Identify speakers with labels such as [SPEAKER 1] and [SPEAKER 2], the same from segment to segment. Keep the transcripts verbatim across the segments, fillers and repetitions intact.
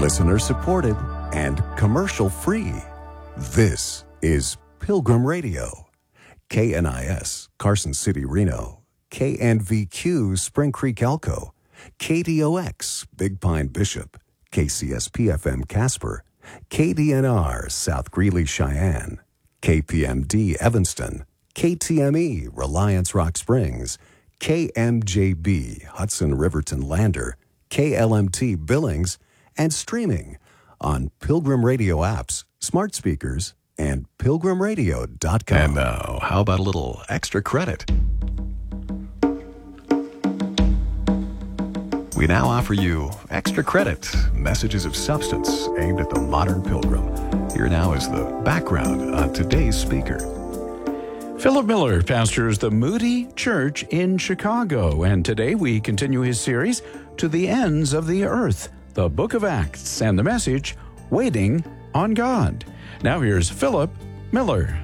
[SPEAKER 1] listener supported, and commercial free. This is Pilgrim Radio. K N I S, Carson City, Reno. K N V Q, Spring Creek, Elko. K D O X, Big Pine, Bishop. K C S P F M, Casper. K D N R, South Greeley, Cheyenne. K P M D, Evanston. K T M E, Reliance, Rock Springs. K M J B, Hudson, Riverton, Lander. K L M T, Billings. And streaming on Pilgrim Radio apps, smart speakers, and pilgrim radio dot com. And now, how about a little extra credit? We now offer you extra credit, messages of substance aimed at the modern pilgrim. Here now is the background on today's speaker.
[SPEAKER 2] Philip Miller pastors the Moody Church in Chicago, and today we continue his series, To the Ends of the Earth, the Book of Acts, and the message, Waiting on God. Now here's Philip Miller.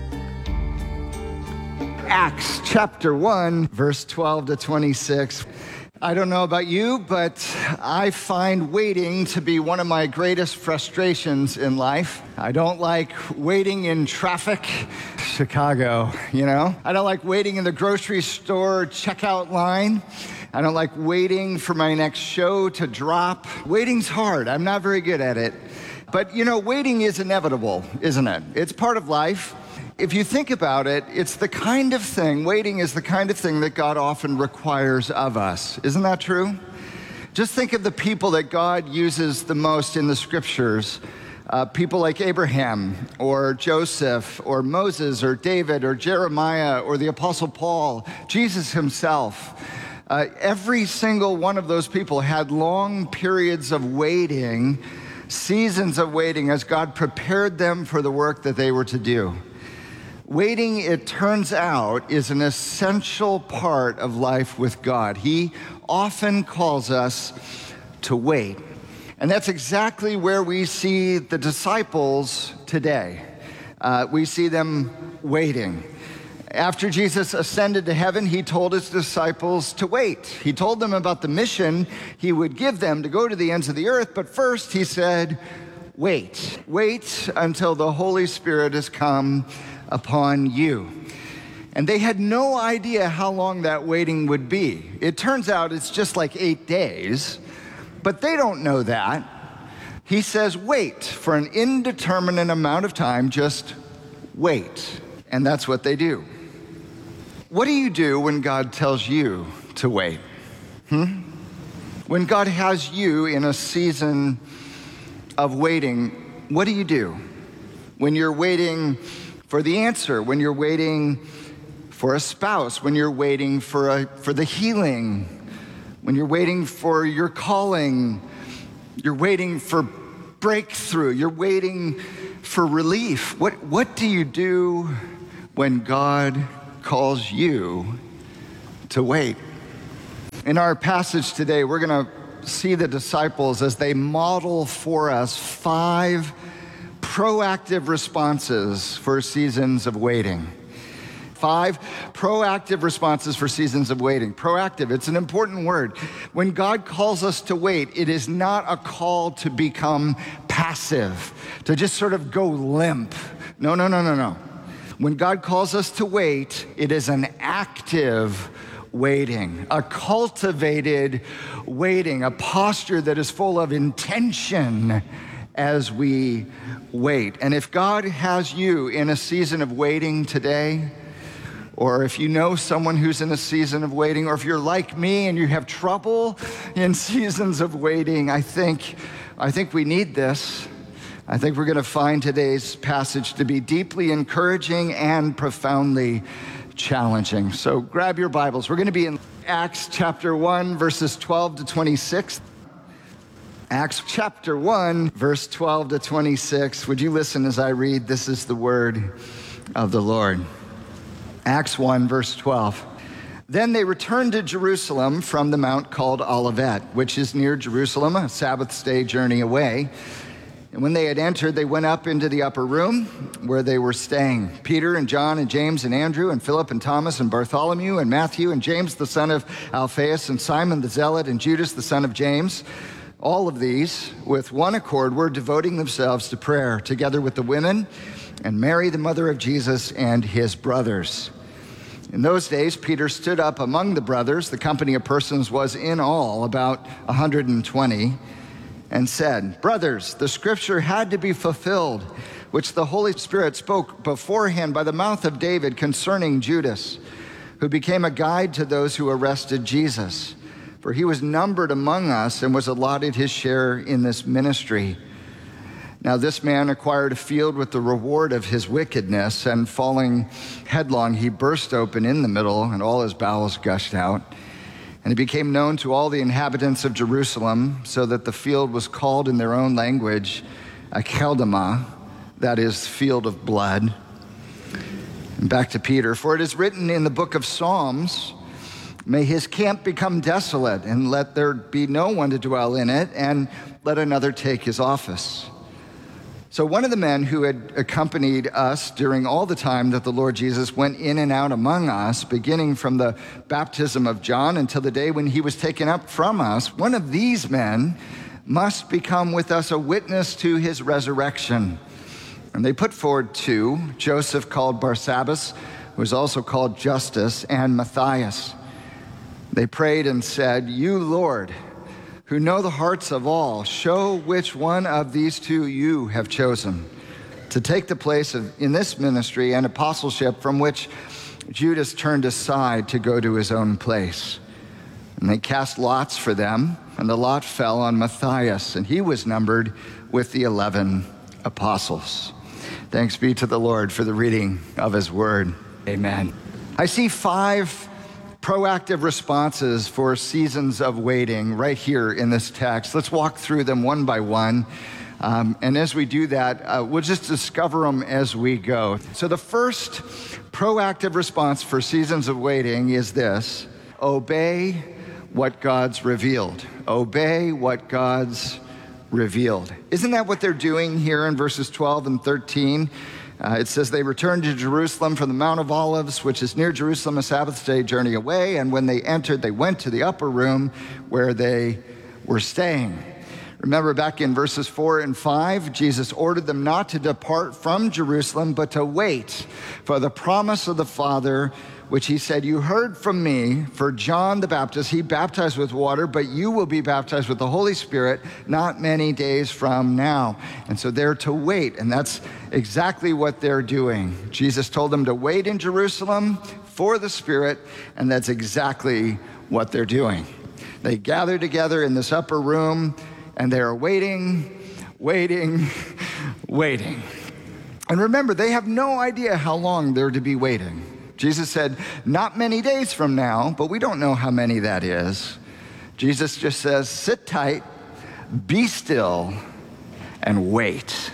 [SPEAKER 3] Acts chapter one, verse twelve to twenty-six. I don't know about you, but I find waiting to be one of my greatest frustrations in life. I don't like waiting in traffic. Chicago, you know? I don't like waiting in the grocery store checkout line. I don't like waiting for my next show to drop. Waiting's hard. I'm not very good at it. But, you know, waiting is inevitable, isn't it? It's part of life. If you think about it, it's the kind of thing, waiting is the kind of thing that God often requires of us. Isn't that true? Just think of the people that God uses the most in the scriptures. Uh, people like Abraham, or Joseph, or Moses, or David, or Jeremiah, or the Apostle Paul, Jesus himself. Uh, every single one of those people had long periods of waiting, seasons of waiting, as God prepared them for the work that they were to do. Waiting, it turns out, is an essential part of life with God. He often calls us to wait. And that's exactly where we see the disciples today. Uh, we see them waiting. After Jesus ascended to heaven, he told his disciples to wait. He told them about the mission he would give them to go to the ends of the earth, but first he said, wait. Wait until the Holy Spirit has come upon you. And they had no idea how long that waiting would be. It turns out it's just like eight days, but they don't know that. He says, wait for an indeterminate amount of time, just wait. And that's what they do. What do you do when God tells you to wait? Hmm? When God has you in a season of waiting, what do you do? When you're waiting for the answer, when you're waiting for a spouse, when you're waiting for a, for the healing, when you're waiting for your calling, you're waiting for breakthrough, you're waiting for relief. What, what do you do when God calls you to wait? In our passage today, we're going to see the disciples as they model for us five proactive responses for seasons of waiting. Five proactive responses for seasons of waiting. Proactive, it's an important word. When God calls us to wait, it is not a call to become passive, to just sort of go limp. No, no, no, no, no. When God calls us to wait, it is an active waiting, a cultivated waiting, a posture that is full of intention as we wait. And if God has you in a season of waiting today, or if you know someone who's in a season of waiting, or if you're like me and you have trouble in seasons of waiting, I think, I think we need this. I think we're going to find today's passage to be deeply encouraging and profoundly challenging. So grab your Bibles. We're going to be in Acts chapter one, verses twelve to twenty-six. Acts chapter one, verse twelve to twenty-six. Would you listen as I read? This is the word of the Lord. Acts one, verse twelve. Then they returned to Jerusalem from the mount called Olivet, which is near Jerusalem, a Sabbath day journey away. And when they had entered, they went up into the upper room where they were staying. Peter and John and James and Andrew and Philip and Thomas and Bartholomew and Matthew and James the son of Alphaeus and Simon the Zealot and Judas the son of James. All of these, with one accord, were devoting themselves to prayer, together with the women and Mary, the mother of Jesus, and his brothers. In those days, Peter stood up among the brothers, the company of persons was in all about one hundred twenty, and said, "Brothers, the scripture had to be fulfilled, which the Holy Spirit spoke beforehand by the mouth of David concerning Judas, who became a guide to those who arrested Jesus. For he was numbered among us and was allotted his share in this ministry. Now this man acquired a field with the reward of his wickedness, and falling headlong, he burst open in the middle, and all his bowels gushed out. And it became known to all the inhabitants of Jerusalem, so that the field was called in their own language Akeldama, that is, field of blood." And back to Peter. "For it is written in the book of Psalms, may his camp become desolate, and let there be no one to dwell in it, and let another take his office." So one of the men who had accompanied us during all the time that the Lord Jesus went in and out among us, beginning from the baptism of John until the day when he was taken up from us, one of these men must become with us a witness to his resurrection. And they put forward two, Joseph called Barsabbas, who was also called Justus, and Matthias. They prayed and said, "You, Lord, who know the hearts of all, show which one of these two you have chosen to take the place of in this ministry and apostleship from which Judas turned aside to go to his own place." And they cast lots for them, and the lot fell on Matthias, and he was numbered with the eleven apostles. Thanks be to the Lord for the reading of his word. Amen. I see five proactive responses for seasons of waiting right here in this text. Let's walk through them one by one. Um, and as we do that, uh, we'll just discover them as we go. So the first proactive response for seasons of waiting is this: obey what God's revealed. Obey what God's revealed. Isn't that what they're doing here in verses twelve and thirteen? Uh, it says they returned to Jerusalem from the Mount of Olives, which is near Jerusalem, a Sabbath day journey away. And when they entered, they went to the upper room where they were staying. Remember back in verses four and five, Jesus ordered them not to depart from Jerusalem, but to wait for the promise of the Father, which he said, "You heard from me, for John the Baptist, he baptized with water, but you will be baptized with the Holy Spirit not many days from now." And so they're to wait, and that's exactly what they're doing. Jesus told them to wait in Jerusalem for the Spirit, and that's exactly what they're doing. They gather together in this upper room, and they're waiting, waiting, waiting. And remember, they have no idea how long they're to be waiting. Jesus said, not many days from now, but we don't know how many that is. Jesus just says, sit tight, be still, and wait.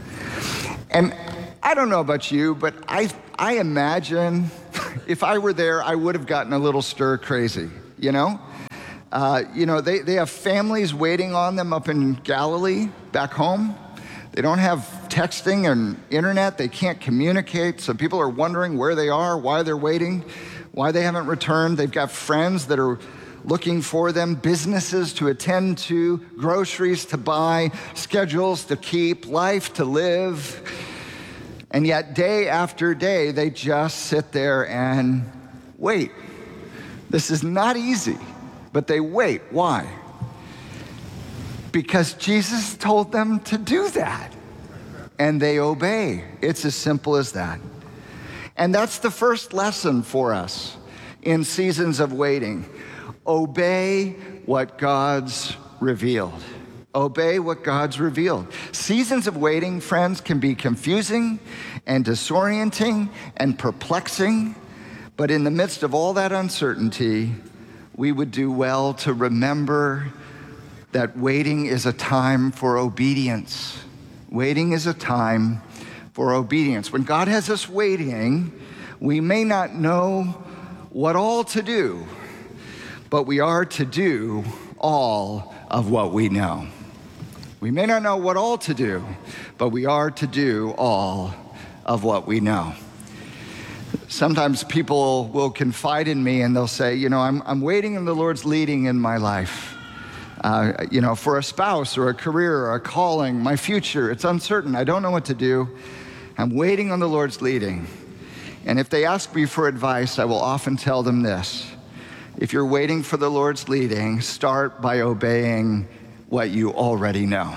[SPEAKER 3] And I don't know about you, but I, I imagine if I were there, I would have gotten a little stir crazy, you know? Uh, you know, they, they have families waiting on them up in Galilee, back home. They don't have texting and internet. They can't communicate. So people are wondering where they are, why they're waiting, why they haven't returned. They've got friends that are looking for them, businesses to attend to, groceries to buy, schedules to keep, life to live. And yet day after day, they just sit there and wait. This is not easy, but they wait. Why? Because Jesus told them to do that, and they obey. It's as simple as that. And that's the first lesson for us in seasons of waiting. Obey what God's revealed. Obey what God's revealed. Seasons of waiting, friends, can be confusing and disorienting and perplexing, but in the midst of all that uncertainty, we would do well to remember that waiting is a time for obedience. Waiting is a time for obedience. When God has us waiting, we may not know what all to do, but we are to do all of what we know. We may not know what all to do, but we are to do all of what we know. Sometimes people will confide in me and they'll say, you know, I'm, I'm waiting in the Lord's leading in my life. Uh, you know, for a spouse or a career or a calling, my future, it's uncertain. I don't know what to do. I'm waiting on the Lord's leading. And if they ask me for advice, I will often tell them this. If you're waiting for the Lord's leading, start by obeying what you already know.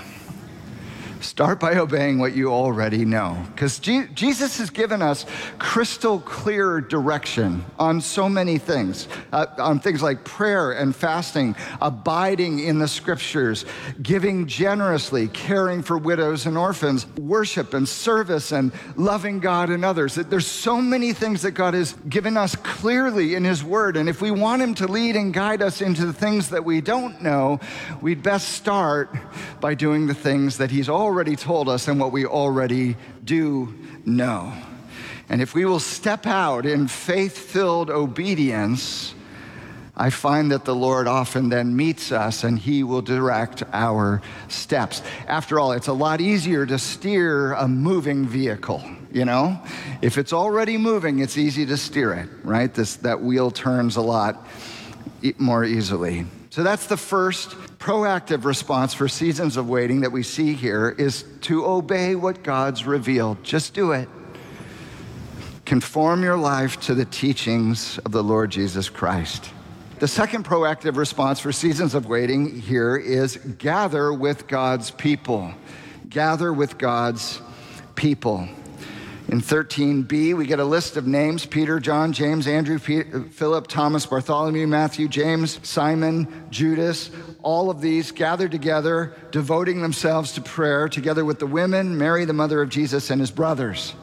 [SPEAKER 3] Start by obeying what you already know. Because Je- Jesus has given us crystal clear direction on so many things, uh, on things like prayer and fasting, abiding in the scriptures, giving generously, caring for widows and orphans, worship and service and loving God and others. There's so many things that God has given us clearly in his word. And if we want him to lead and guide us into the things that we don't know, we'd best start by doing the things that he's already already told us and what we already do know. And if we will step out in faith-filled obedience, I find that the Lord often then meets us and he will direct our steps. After all, it's a lot easier to steer a moving vehicle, you know? If it's already moving, it's easy to steer it, right? This, that wheel turns a lot more easily. So that's the first proactive response for seasons of waiting that we see here, is to obey what God's revealed. Just do it. Conform your life to the teachings of the Lord Jesus Christ. The second proactive response for seasons of waiting here is gather with God's people. Gather with God's people. In thirteen b, we get a list of names: Peter, John, James, Andrew, Peter, Philip, Thomas, Bartholomew, Matthew, James, Simon, Judas. All of these gathered together, devoting themselves to prayer, together with the women, Mary, the mother of Jesus, and his brothers.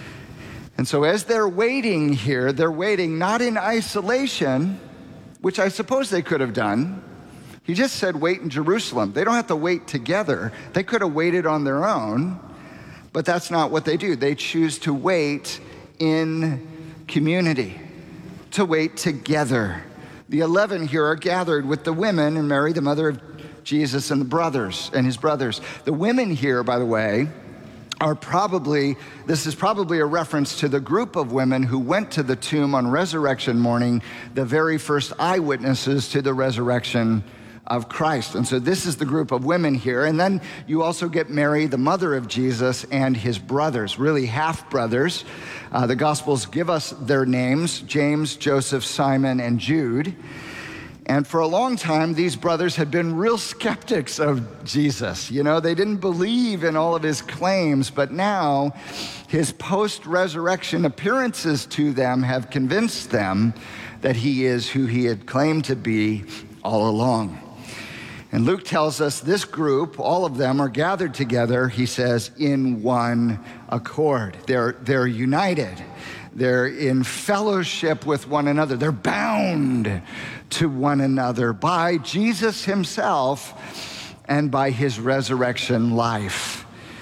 [SPEAKER 3] And so as they're waiting here, they're waiting not in isolation, which I suppose they could have done. He just said wait in Jerusalem. They don't have to wait together. They could have waited on their own. But that's not what they do. They choose to wait in community, to wait together. The eleven here are gathered with the women and Mary, the mother of Jesus, and the brothers and his brothers. The women here, by the way, are probably, this is probably a reference to the group of women who went to the tomb on resurrection morning, the very first eyewitnesses to the resurrection of Christ. And so this is the group of women here. And then you also get Mary, the mother of Jesus, and his brothers, really half-brothers. Uh, the Gospels give us their names: James, Joseph, Simon, and Jude. And for a long time, these brothers had been real skeptics of Jesus. You know, they didn't believe in all of his claims, but now his post-resurrection appearances to them have convinced them that he is who he had claimed to be all along. And Luke tells us this group, all of them are gathered together, he says, in one accord. They're, they're united. They're in fellowship with one another. They're bound to one another by Jesus himself and by his resurrection life.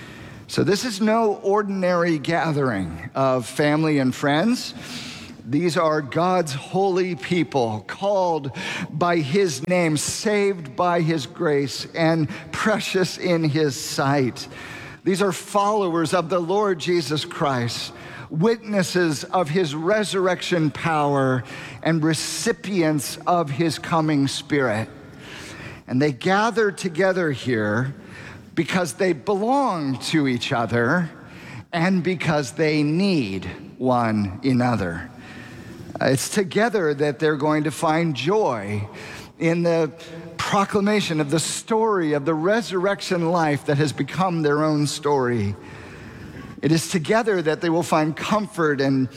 [SPEAKER 3] So this is no ordinary gathering of family and friends. These are God's holy people, called by his name, saved by his grace, and precious in his sight. These are followers of the Lord Jesus Christ, witnesses of his resurrection power, and recipients of his coming Spirit. And they gather together here because they belong to each other and because they need one another. It's together that they're going to find joy in the proclamation of the story of the resurrection life that has become their own story. It is together that they will find comfort and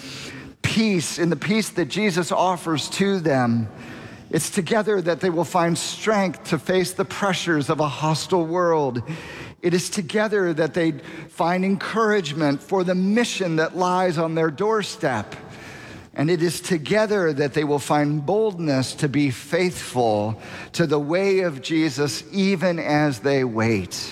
[SPEAKER 3] peace in the peace that Jesus offers to them. It's together that they will find strength to face the pressures of a hostile world. It is together that they find encouragement for the mission that lies on their doorstep. And it is together that they will find boldness to be faithful to the way of Jesus even as they wait.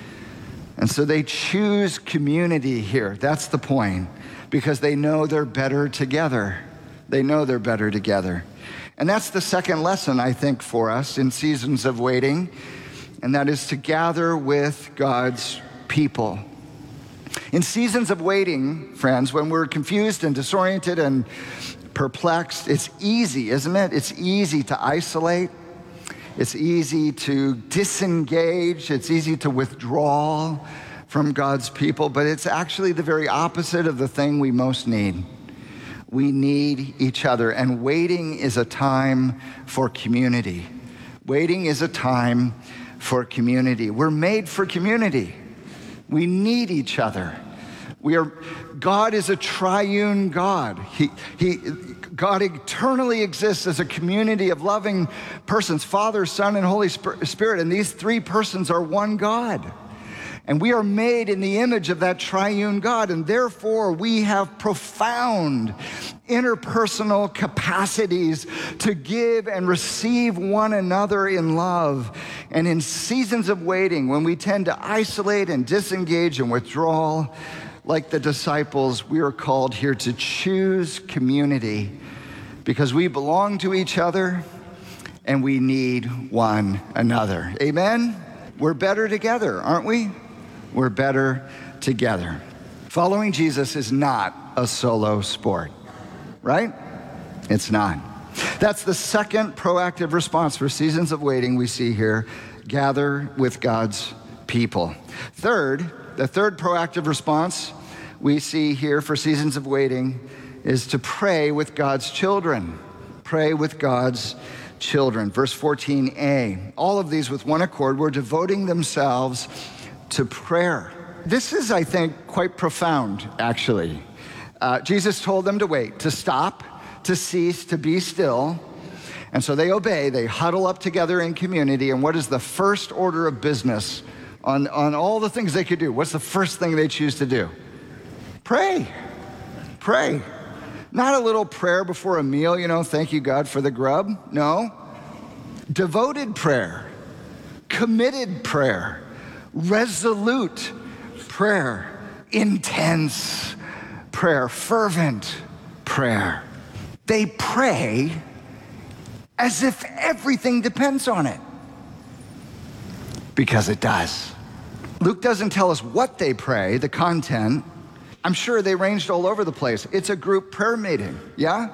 [SPEAKER 3] And so they choose community here. That's the point, because they know they're better together. They know they're better together. And that's the second lesson, I think, for us in seasons of waiting, and that is to gather with God's people. In seasons of waiting, friends, when we're confused and disoriented and perplexed, it's easy, isn't it? It's easy to isolate. It's easy to disengage. It's easy to withdraw from God's people, but it's actually the very opposite of the thing we most need. We need each other, and waiting is a time for community. Waiting is a time for community. We're made for community. We need each other. We are, God is a triune God. He, he, God eternally exists as a community of loving persons, Father, Son, and Holy Spirit, and these three persons are one God. And we are made in the image of that triune God, and therefore we have profound interpersonal capacities to give and receive one another in love. And in seasons of waiting, when we tend to isolate and disengage and withdraw, like the disciples, we are called here to choose community because we belong to each other and we need one another. Amen? We're better together, aren't we? We're better together. Following Jesus is not a solo sport, right? It's not. That's the second proactive response for seasons of waiting we see here. Gather with God's people. Third, the third proactive response we see here for seasons of waiting is to pray with God's children. Pray with God's children. Verse fourteen a, all of these with one accord were devoting themselves to prayer. This is, I think, quite profound, actually. Uh, Jesus told them to wait, to stop, to cease, to be still. And so they obey, they huddle up together in community. And what is the first order of business on, on all the things they could do? What's the first thing they choose to do? Pray. Pray. Not a little prayer before a meal, you know, thank you, God, for the grub. No. Devoted prayer. Committed prayer. Resolute prayer. Intense prayer. Fervent prayer. They pray as if everything depends on it. Because it does. Luke doesn't tell us what they pray, the content. I'm sure they ranged all over the place. It's a group prayer meeting, yeah?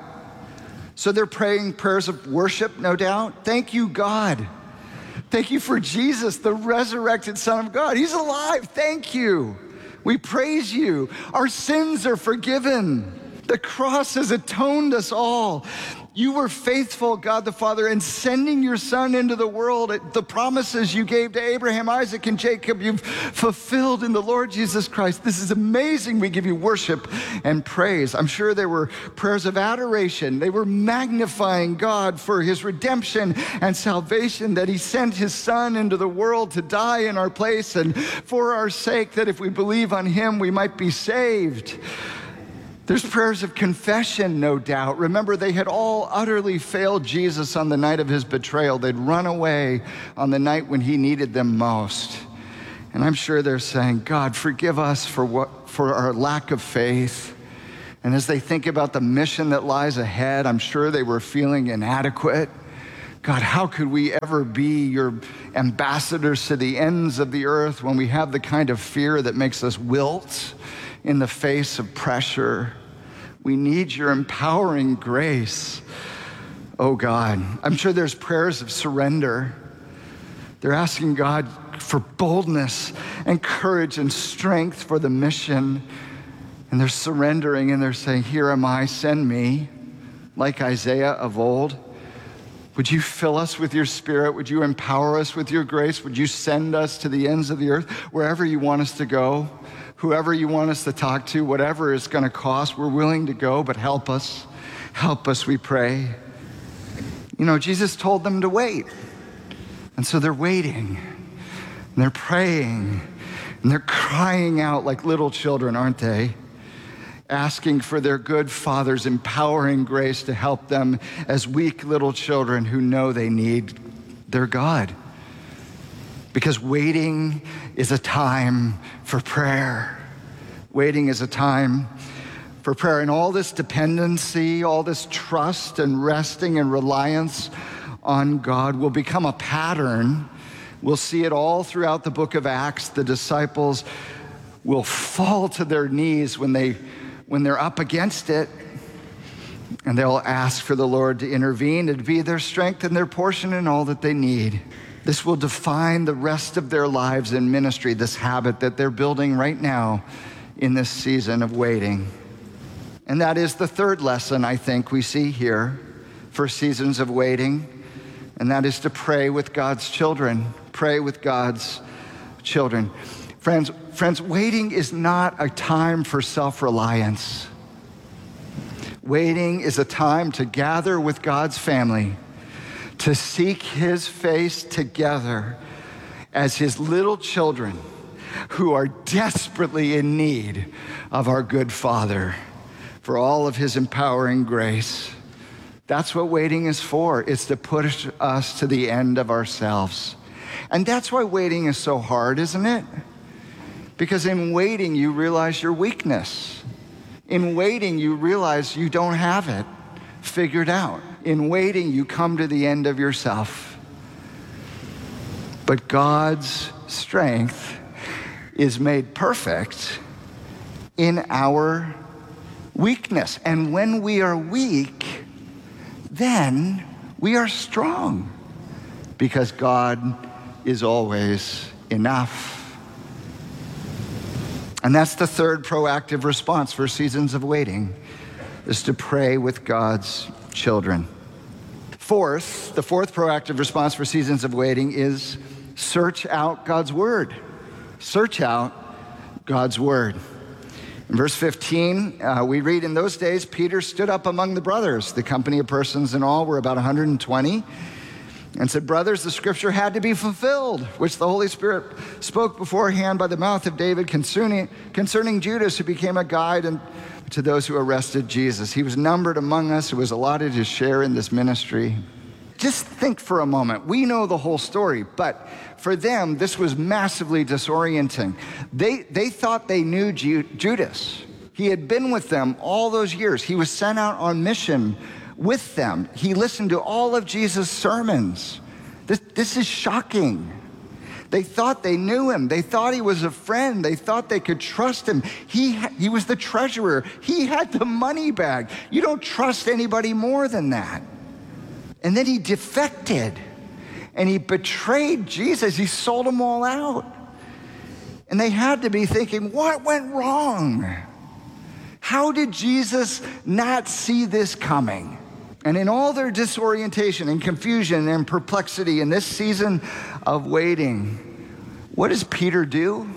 [SPEAKER 3] So they're praying prayers of worship, no doubt. Thank you, God. Thank you for Jesus, the resurrected Son of God. He's alive. Thank you. We praise you. Our sins are forgiven. The cross has atoned us all. You were faithful, God the Father, in sending your Son into the world. The promises you gave to Abraham, Isaac, and Jacob, you've fulfilled in the Lord Jesus Christ. This is amazing. We give you worship and praise. I'm sure there were prayers of adoration. They were magnifying God for his redemption and salvation, that he sent his Son into the world to die in our place and for our sake, that if we believe on him, we might be saved. There's prayers of confession, no doubt. Remember, they had all utterly failed Jesus on the night of his betrayal. They'd run away on the night when he needed them most. And I'm sure they're saying, God, forgive us for what, for our lack of faith. And as they think about the mission that lies ahead, I'm sure they were feeling inadequate. God, how could we ever be your ambassadors to the ends of the earth when we have the kind of fear that makes us wilt in the face of pressure? We need your empowering grace. Oh God, I'm sure there's prayers of surrender. They're asking God for boldness and courage and strength for the mission. And they're surrendering and they're saying, here am I, send me, like Isaiah of old. Would you fill us with your Spirit? Would you empower us with your grace? Would you send us to the ends of the earth, wherever you want us to go? Whoever you want us to talk to, whatever it's going to cost, we're willing to go, but help us. Help us, we pray. You know, Jesus told them to wait. And so they're waiting, and they're praying, and they're crying out like little children, aren't they? Asking for their good Father's empowering grace to help them as weak little children who know they need their God. Because waiting is a time for prayer. Waiting is a time for prayer. And all this dependency, all this trust and resting and reliance on God will become a pattern. We'll see it all throughout the book of Acts. The disciples will fall to their knees when, they, when they're up against it. And they'll ask for the Lord to intervene and to be their strength and their portion in all that they need. This will define the rest of their lives in ministry, this habit that they're building right now in this season of waiting. And that is the third lesson I think we see here for seasons of waiting, and that is to pray with God's children. Pray with God's children. Friends, friends, waiting is not a time for self-reliance. Waiting is a time to gather with God's family, to seek his face together as his little children who are desperately in need of our good Father for all of his empowering grace. That's what waiting is for. It's to push us to the end of ourselves. And that's why waiting is so hard, isn't it? Because in waiting, you realize your weakness. In waiting, you realize you don't have it figured out. In waiting, you come to the end of yourself. But God's strength is made perfect in our weakness. And when we are weak, then we are strong, because God is always enough. And that's the third proactive response for seasons of waiting, is to pray with God's children. Fourth, the fourth proactive response for seasons of waiting is search out God's word. Search out God's word. In verse fifteen, uh, we read, in those days, Peter stood up among the brothers. The company of persons in all were about one hundred twenty, and said, brothers, the scripture had to be fulfilled, which the Holy Spirit spoke beforehand by the mouth of David concerning, concerning Judas, who became a guide and to those who arrested Jesus. He was numbered among us, who was allotted his share in this ministry. Just think for a moment. We know the whole story, but for them, this was massively disorienting. They, they thought they knew Ju- Judas. He had been with them all those years. He was sent out on mission with them. He listened to all of Jesus' sermons. This, this is shocking. They thought they knew him. They thought he was a friend. They thought they could trust him. He, he was the treasurer. He had the money bag. You don't trust anybody more than that. And then he defected, and he betrayed Jesus. He sold them all out. And they had to be thinking, what went wrong? How did Jesus not see this coming? And in all their disorientation and confusion and perplexity in this season of waiting, what does Peter do?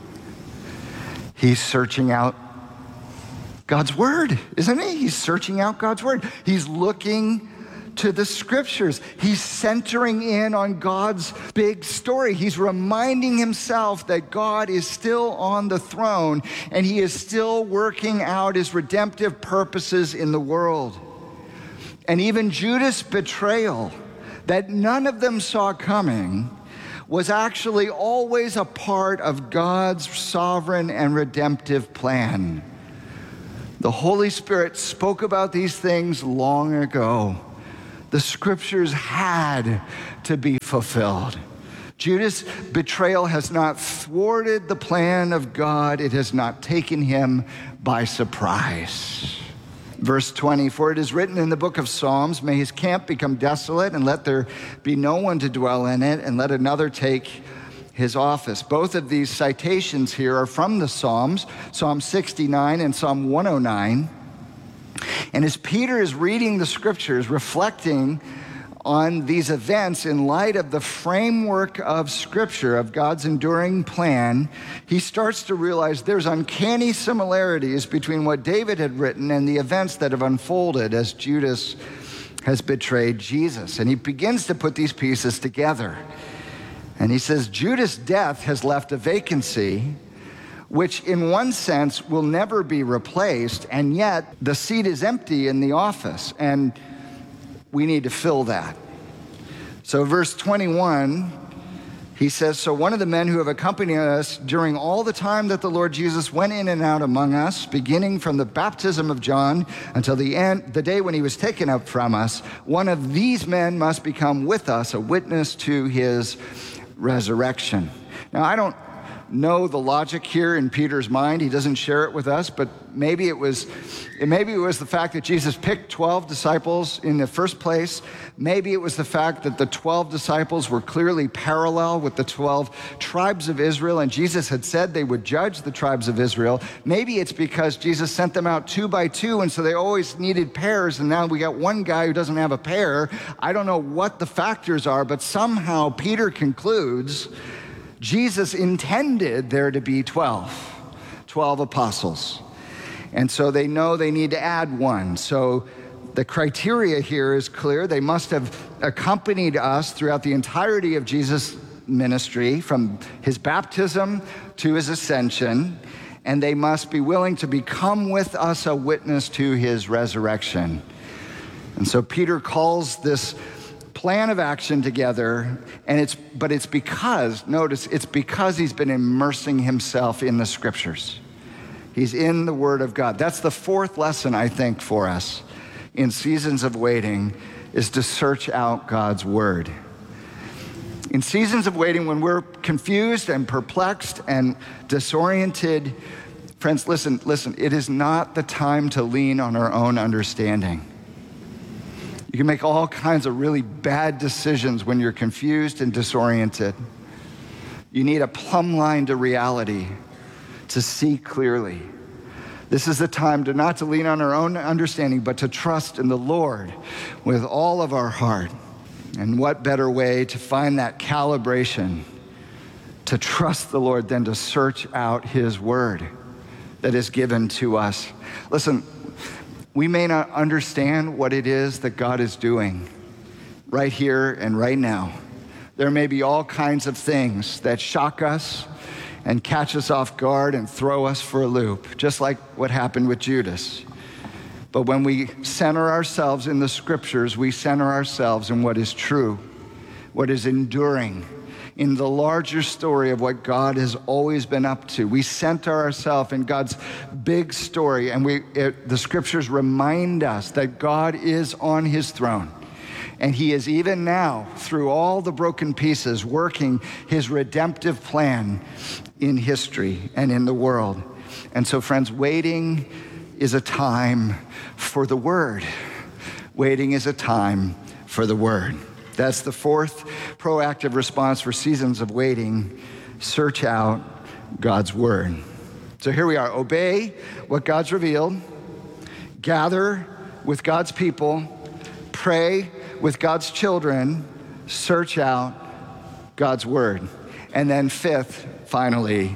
[SPEAKER 3] He's searching out God's word, isn't he? He's searching out God's word. He's looking to the scriptures. He's centering in on God's big story. He's reminding himself that God is still on the throne and he is still working out his redemptive purposes in the world. And even Judas' betrayal, that none of them saw coming, was actually always a part of God's sovereign and redemptive plan. The Holy Spirit spoke about these things long ago. The scriptures had to be fulfilled. Judas' betrayal has not thwarted the plan of God. It has not taken him by surprise. Verse twenty, for it is written in the book of Psalms, may his camp become desolate, and let there be no one to dwell in it, and let another take his office. Both of these citations here are from the Psalms, Psalm sixty-nine and Psalm one oh nine. And as Peter is reading the scriptures, reflecting on these events in light of the framework of scripture, of God's enduring plan, he starts to realize there's uncanny similarities between what David had written and the events that have unfolded as Judas has betrayed Jesus. And he begins to put these pieces together. And he says, Judas' death has left a vacancy which in one sense will never be replaced, and yet the seat is empty in the office, and we need to fill that. So verse twenty-one, he says, so one of the men who have accompanied us during all the time that the Lord Jesus went in and out among us, beginning from the baptism of John until the end, the day when he was taken up from us, one of these men must become with us a witness to his resurrection. Now, I don't know the logic here in Peter's mind. He doesn't share it with us, but maybe it was maybe it was the fact that Jesus picked twelve disciples in the first place. Maybe it was the fact that the twelve disciples were clearly parallel with the twelve tribes of Israel, and Jesus had said they would judge the tribes of Israel. Maybe it's because Jesus sent them out two by two, and so they always needed pairs, and now we got one guy who doesn't have a pair. I don't know what the factors are, but somehow Peter concludes Jesus intended there to be twelve, twelve apostles. And so they know they need to add one. So the criteria here is clear. They must have accompanied us throughout the entirety of Jesus' ministry, from his baptism to his ascension, and they must be willing to become with us a witness to his resurrection. And so Peter calls this plan of action together, and it's but it's because, notice, it's because he's been immersing himself in the scriptures. He's in the Word of God. That's the fourth lesson, I think, for us in seasons of waiting, is to search out God's Word. In seasons of waiting, when we're confused and perplexed and disoriented, friends, listen, listen, it is not the time to lean on our own understanding. You can make all kinds of really bad decisions when you're confused and disoriented. You need a plumb line to reality to see clearly. This is the time to not to lean on our own understanding, but to trust in the Lord with all of our heart. And what better way to find that calibration, to trust the Lord, than to search out his word that is given to us. Listen, we may not understand what it is that God is doing right here and right now. There may be all kinds of things that shock us and catch us off guard and throw us for a loop, just like what happened with Judas. But when we center ourselves in the scriptures, we center ourselves in what is true, what is enduring, in the larger story of what God has always been up to. We center ourselves in God's big story, and we it, the scriptures remind us that God is on his throne. And he is even now, through all the broken pieces, working his redemptive plan in history and in the world. And so, friends, waiting is a time for the word. Waiting is a time for the word. That's the fourth proactive response for seasons of waiting. Search out God's word. So here we are. Obey what God's revealed. Gather with God's people. Pray with God's children. Search out God's word. And then fifth, finally,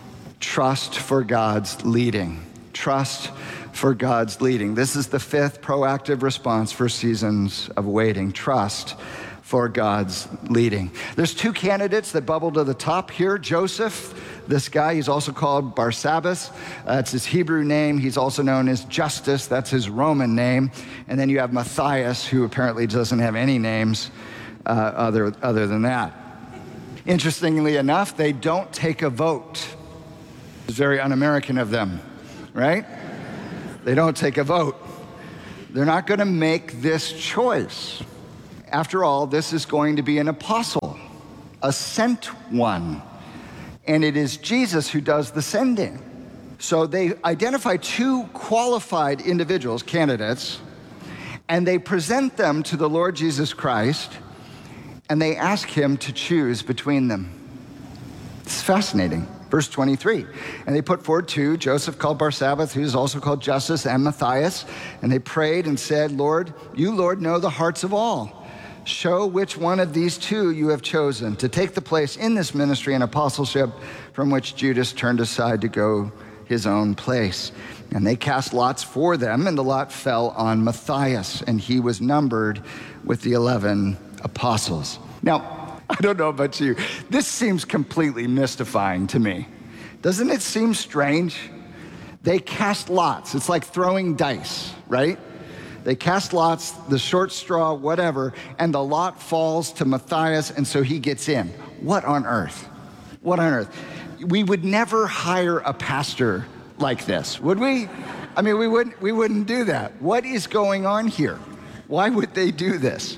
[SPEAKER 3] trust for God's leading. Trust for God's leading. This is the fifth proactive response for seasons of waiting. Trust for God's leading. There's two candidates that bubble to the top here. Joseph, this guy, he's also called Barsabbas. That's his Hebrew name. He's also known as Justus. That's his Roman name. And then you have Matthias, who apparently doesn't have any names uh, other, other than that. Interestingly enough, they don't take a vote. It's very un-American of them, right? They don't take a vote. They're not going to make this choice. After all, this is going to be an apostle, a sent one. And it is Jesus who does the sending. So they identify two qualified individuals, candidates, and they present them to the Lord Jesus Christ, and they ask him to choose between them. It's fascinating. Verse twenty-three, and they put forward two, Joseph called Barsabbas, who is also called Justus, and Matthias, and they prayed and said, Lord, you, Lord, know the hearts of all. Show which one of these two you have chosen to take the place in this ministry and apostleship from which Judas turned aside to go his own place. And they cast lots for them, and the lot fell on Matthias, and he was numbered with the eleven apostles. Now, I don't know about you. This seems completely mystifying to me. Doesn't it seem strange? They cast lots. It's like throwing dice, right? They cast lots, the short straw, whatever, and the lot falls to Matthias, and so he gets in. What on earth? What on earth? We would never hire a pastor like this, would we? I mean, we wouldn't, we wouldn't do that. What is going on here? Why would they do this?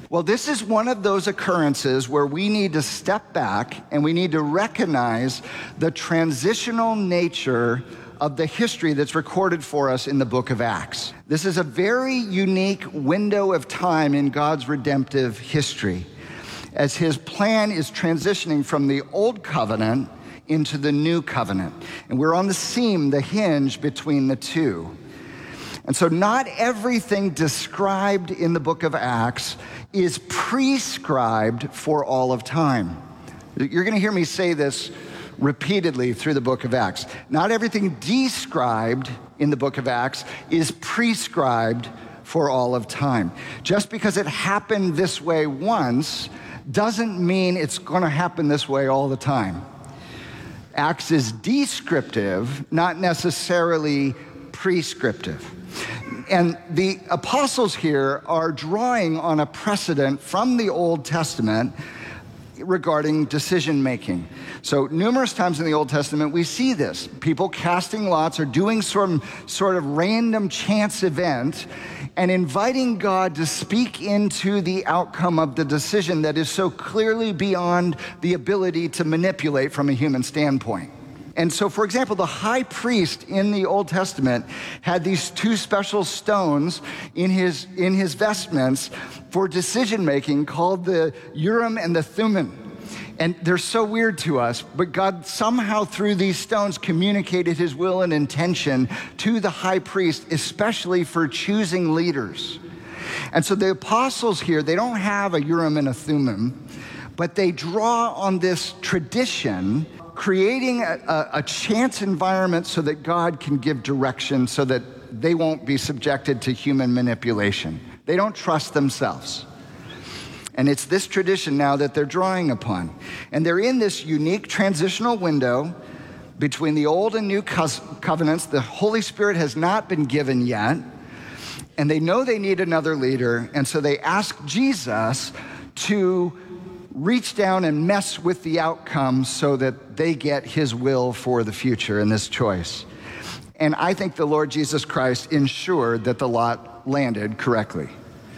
[SPEAKER 3] Well, this is one of those occurrences where we need to step back and we need to recognize the transitional nature of the history that's recorded for us in the book of Acts. This is a very unique window of time in God's redemptive history, as his plan is transitioning from the old covenant into the new covenant. And we're on the seam, the hinge between the two. And so not everything described in the book of Acts is prescribed for all of time. You're going to hear me say this repeatedly through the book of Acts. Not everything described in the book of Acts is prescribed for all of time. Just because it happened this way once doesn't mean it's going to happen this way all the time. Acts is descriptive, not necessarily prescriptive. And the apostles here are drawing on a precedent from the Old Testament regarding decision making. So numerous times in the Old Testament, we see this. People casting lots or doing some sort of random chance event and inviting God to speak into the outcome of the decision that is so clearly beyond the ability to manipulate from a human standpoint. And so, for example, the high priest in the Old Testament had these two special stones in his, in his vestments for decision-making called the Urim and the Thummim. And they're so weird to us, but God somehow through these stones communicated his will and intention to the high priest, especially for choosing leaders. And so the apostles here, they don't have a Urim and a Thummim, but they draw on this tradition, creating a, a, a chance environment so that God can give direction so that they won't be subjected to human manipulation. They don't trust themselves. And it's this tradition now that they're drawing upon. And they're in this unique transitional window between the old and new covenants. The Holy Spirit has not been given yet. And they know they need another leader. And so they ask Jesus to reach down and mess with the outcome so that they get his will for the future in this choice. And I think the Lord Jesus Christ ensured that the lot landed correctly.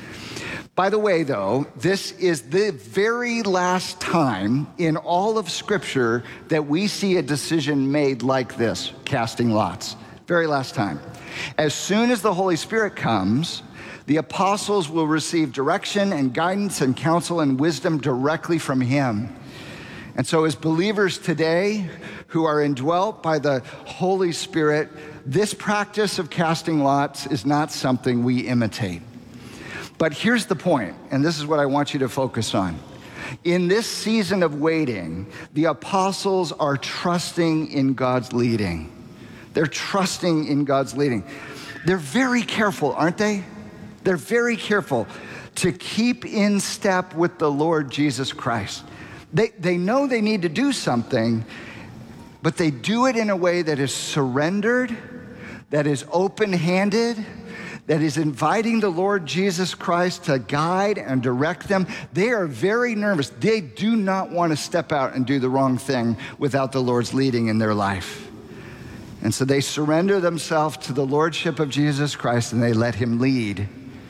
[SPEAKER 3] By the way, though, this is the very last time in all of Scripture that we see a decision made like this, casting lots. Very last time. As soon as the Holy Spirit comes, the apostles will receive direction and guidance and counsel and wisdom directly from him. And so as believers today who are indwelt by the Holy Spirit, this practice of casting lots is not something we imitate. But here's the point, and this is what I want you to focus on. In this season of waiting, the apostles are trusting in God's leading. They're trusting in God's leading. They're very careful, aren't they? They're very careful to keep in step with the Lord Jesus Christ. They, they know they need to do something, but they do it in a way that is surrendered, that is open-handed, that is inviting the Lord Jesus Christ to guide and direct them. They are very nervous. They do not want to step out and do the wrong thing without the Lord's leading in their life. And so they surrender themselves to the lordship of Jesus Christ and they let him lead.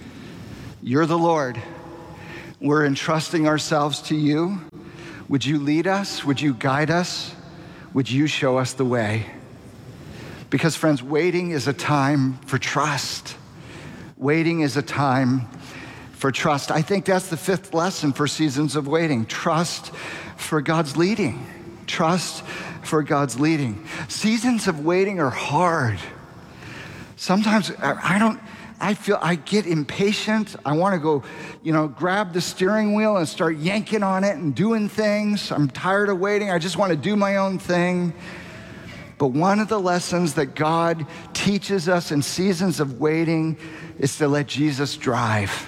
[SPEAKER 3] You're the Lord. We're entrusting ourselves to you. Would you lead us? Would you guide us? Would you show us the way? Because, friends, waiting is a time for trust. Waiting is a time for trust. I think that's the fifth lesson for seasons of waiting. Trust for God's leading. Trust for God's leading. Seasons of waiting are hard. Sometimes I don't, I feel, I get impatient. I want to go, you know, grab the steering wheel and start yanking on it and doing things. I'm tired of waiting. I just want to do my own thing. But one of the lessons that God teaches us in seasons of waiting is to let Jesus drive.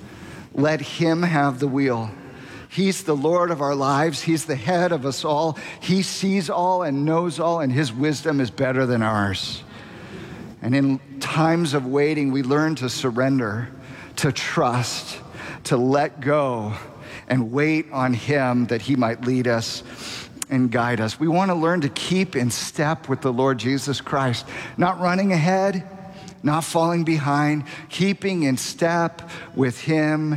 [SPEAKER 3] Let him have the wheel. He's the Lord of our lives. He's the head of us all. He sees all and knows all, and his wisdom is better than ours. And in times of waiting, we learn to surrender, to trust, to let go, and wait on him that he might lead us and guide us. We want to learn to keep in step with the Lord Jesus Christ, not running ahead, not falling behind, keeping in step with him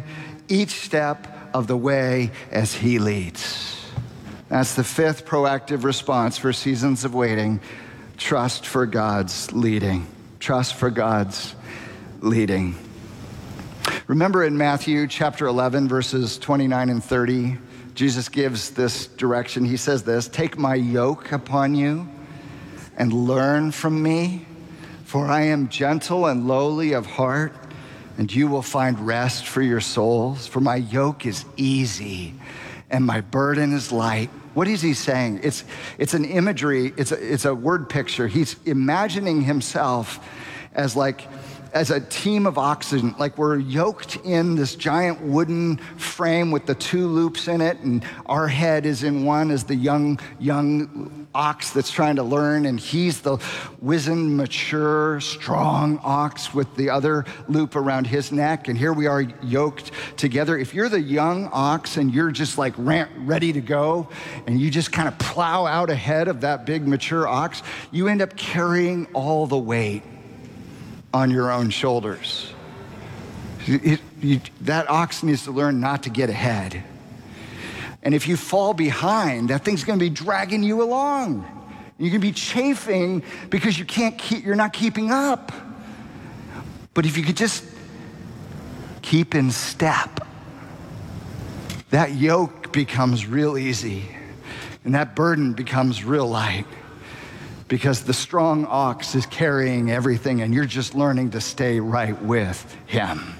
[SPEAKER 3] each step of the way as he leads. That's the fifth proactive response for seasons of waiting. Trust for God's leading. Trust for God's leading. Remember in Matthew chapter eleven, verses twenty-nine and thirty, Jesus gives this direction. He says this, "Take my yoke upon you and learn from me, for I am gentle and lowly of heart, and you will find rest for your souls. For my yoke is easy and my burden is light." What is he saying? It's, it's an imagery, it's a, it's a word picture. He's imagining himself as like, as a team of oxen, like we're yoked in this giant wooden frame with the two loops in it, and our head is in one as the young, young ox that's trying to learn, and he's the wizened, mature, strong ox with the other loop around his neck, and here we are yoked together. If you're the young ox and you're just like ready to go, and you just kind of plow out ahead of that big, mature ox, you end up carrying all the weight on your own shoulders. It, you, that ox needs to learn not to get ahead. And if you fall behind, that thing's gonna be dragging you along. You're gonna be chafing because you can't keep, you're not keeping up. But if you could just keep in step, that yoke becomes real easy and that burden becomes real light. Because the strong ox is carrying everything and you're just learning to stay right with him.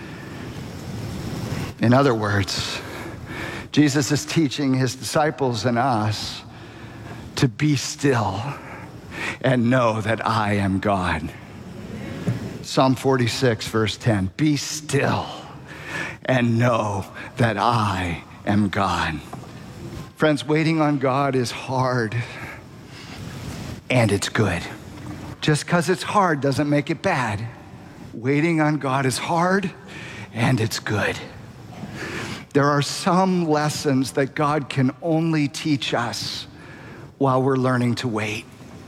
[SPEAKER 3] In other words, Jesus is teaching his disciples and us to be still and know that I am God. Psalm forty-six, verse ten, be still and know that I am God. Friends, waiting on God is hard. And it's good. Just because it's hard doesn't make it bad. Waiting on God is hard, and it's good. There are some lessons that God can only teach us while we're learning to wait,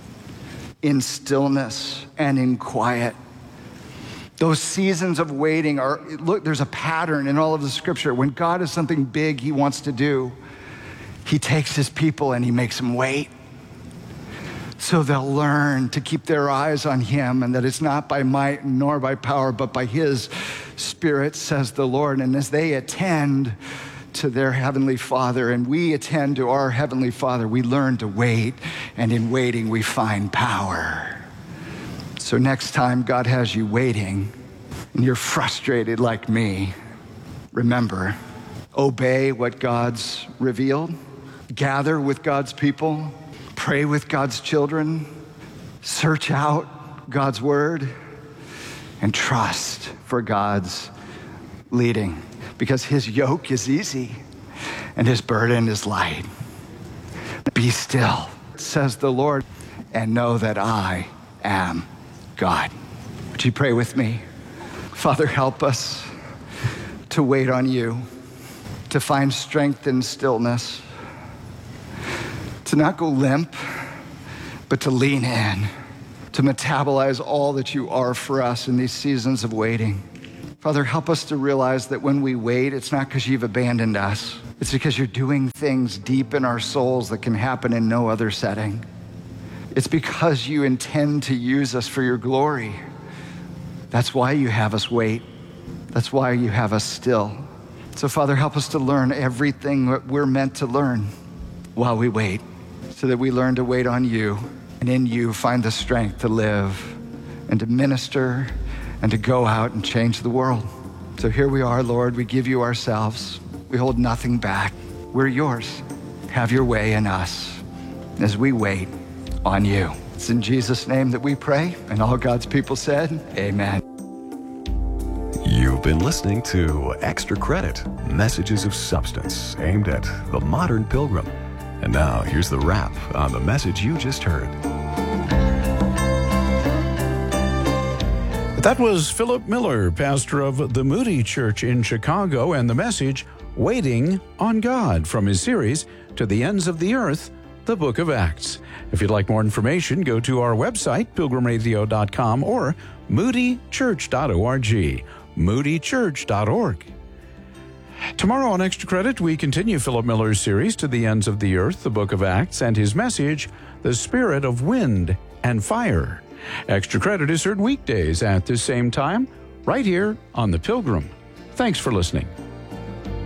[SPEAKER 3] in stillness and in quiet. Those seasons of waiting are, look, there's a pattern in all of the scripture. When God has something big he wants to do, he takes his people and he makes them wait. So they'll learn to keep their eyes on him, and that it's not by might nor by power, but by his Spirit, says the Lord. And as they attend to their Heavenly Father and we attend to our Heavenly Father, we learn to wait, and in waiting we find power. So next time God has you waiting and you're frustrated like me, remember, obey what God's revealed, gather with God's people, pray with God's children, search out God's word, and trust for God's leading, because his yoke is easy and his burden is light. Be still, says the Lord, and know that I am God. Would you pray with me? Father, help us to wait on you, to find strength in stillness, to not go limp, but to lean in, to metabolize all that you are for us in these seasons of waiting. Father, help us to realize that when we wait, it's not because you've abandoned us. It's because you're doing things deep in our souls that can happen in no other setting. It's because you intend to use us for your glory. That's why you have us wait. That's why you have us still. So Father, help us to learn everything that we're meant to learn while we wait, so that we learn to wait on you, and in you find the strength to live and to minister and to go out and change the world. So here we are, Lord, we give you ourselves. We hold nothing back. We're yours. Have your way in us as we wait on you. It's in Jesus' name that we pray, and all God's people said, amen.
[SPEAKER 1] You've been listening to Extra Credit, messages of substance aimed at the modern pilgrim. And now, here's the wrap on the message you just heard.
[SPEAKER 2] That was Philip Miller, pastor of the Moody Church in Chicago, and the message, Waiting on God, from his series, To the Ends of the Earth, the Book of Acts. If you'd like more information, go to our website, pilgrim radio dot com, or moody church dot org, moody church dot org. Tomorrow on Extra Credit, we continue Philip Miller's series To the Ends of the Earth, the Book of Acts, and his message, The Spirit of Wind and Fire. Extra Credit is heard weekdays at the same time, right here on The Pilgrim. Thanks for listening.